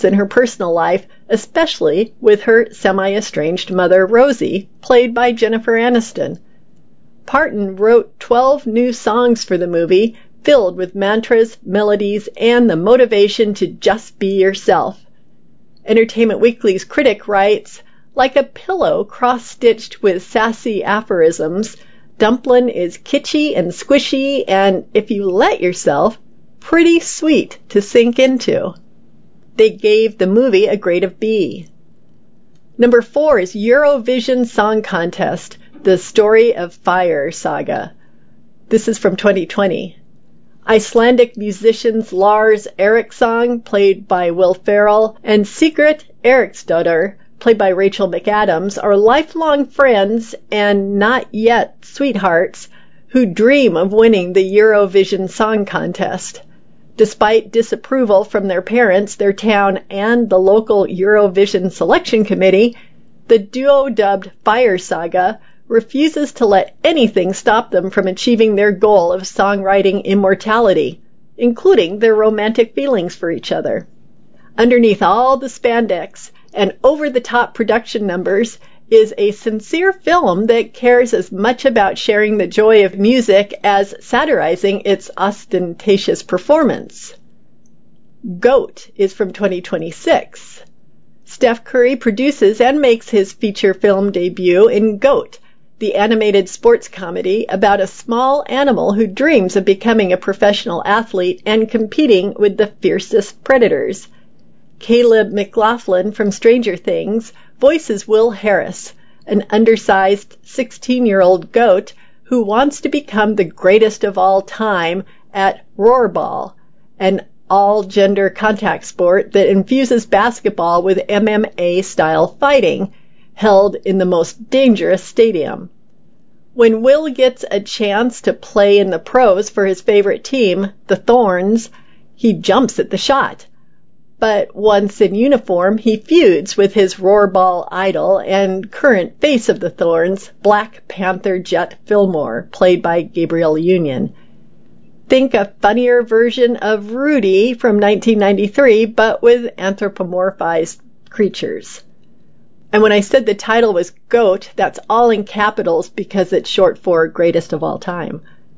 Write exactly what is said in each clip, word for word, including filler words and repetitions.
twists in her personal life, especially with her semi-estranged mother, Rosie, played by Jennifer Aniston. Parton wrote twelve new songs for the movie, filled with mantras, melodies, and the motivation to just be yourself. Entertainment Weekly's critic writes, like a pillow cross-stitched with sassy aphorisms, Dumplin' is kitschy and squishy and, if you let yourself, pretty sweet to sink into. They gave the movie a grade of B. Number four is Eurovision Song Contest, The Story of Fire Saga. This is from twenty twenty. Icelandic musicians Lars Eriksson, played by Will Ferrell, and Sigrid Eriksdottir, played by Rachel McAdams, are lifelong friends and not yet sweethearts who dream of winning the Eurovision Song Contest. Despite disapproval from their parents, their town, and the local Eurovision Selection Committee, the duo dubbed Fire Saga refuses to let anything stop them from achieving their goal of songwriting immortality, including their romantic feelings for each other. Underneath all the spandex and over-the-top production numbers is a sincere film that cares as much about sharing the joy of music as satirizing its ostentatious performance. Goat is from twenty twenty-six. Steph Curry produces and makes his feature film debut in Goat, the animated sports comedy about a small animal who dreams of becoming a professional athlete and competing with the fiercest predators. Caleb McLaughlin from Stranger Things voices Will Harris, an undersized sixteen-year-old goat who wants to become the greatest of all time at Roarball, an all-gender contact sport that infuses basketball with M M A-style fighting, held in the most dangerous stadium. When Will gets a chance to play in the pros for his favorite team, the Thorns, he jumps at the shot. But once in uniform, he feuds with his Roarball idol and current face of the Thorns, Black Panther Jet Fillmore, played by Gabrielle Union. Think a funnier version of Rudy from nineteen ninety-three, but with anthropomorphized creatures. And when I said the title was Goat, that's all in capitals because it's short for Greatest of All Time.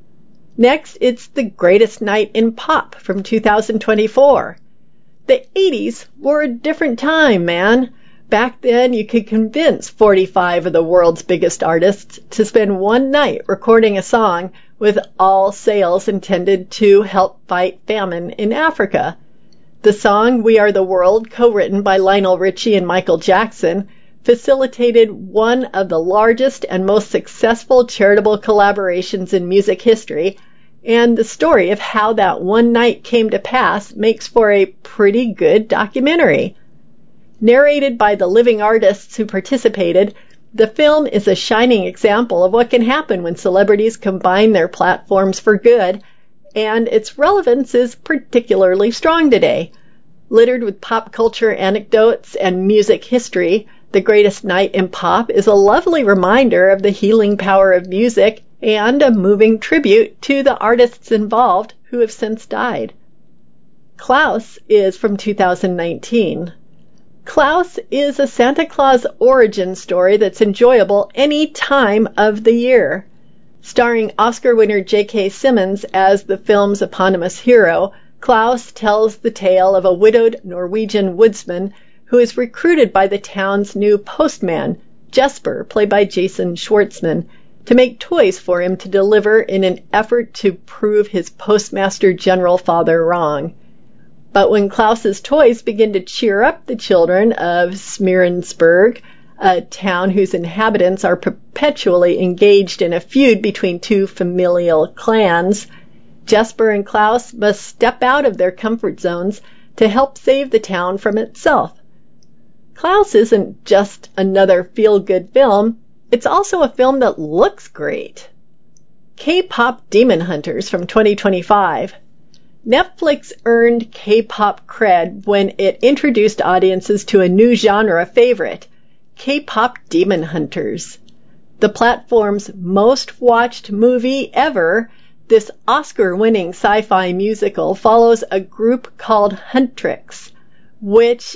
Next, it's The Greatest Night in Pop from two thousand twenty-four. The eighties were a different time, man. Back then, you could convince forty-five of the world's biggest artists to spend one night recording a song with all sales intended to help fight famine in Africa. The song We Are the World, co-written by Lionel Richie and Michael Jackson, facilitated one of the largest and most successful charitable collaborations in music history, and the story of how that one night came to pass makes for a pretty good documentary. Narrated by the living artists who participated, the film is a shining example of what can happen when celebrities combine their platforms for good, and its relevance is particularly strong today. Littered with pop culture anecdotes and music history, The Greatest Night in Pop is a lovely reminder of the healing power of music and a moving tribute to the artists involved who have since died. Klaus is from two thousand nineteen. Klaus is a Santa Claus origin story that's enjoyable any time of the year. Starring Oscar winner J K Simmons as the film's eponymous hero, Klaus tells the tale of a widowed Norwegian woodsman who is recruited by the town's new postman, Jesper, played by Jason Schwartzman, to make toys for him to deliver in an effort to prove his postmaster general father wrong. But when Klaus's toys begin to cheer up the children of Smeerensburg, a town whose inhabitants are perpetually engaged in a feud between two familial clans, Jesper and Klaus must step out of their comfort zones to help save the town from itself. Klaus isn't just another feel-good film, it's also a film that looks great. K-pop Demon Hunters from twenty twenty-five. Netflix earned K-pop cred when it introduced audiences to a new genre favorite, K-pop Demon Hunters. The platform's most watched movie ever, this Oscar-winning sci-fi musical follows a group called Huntrix, which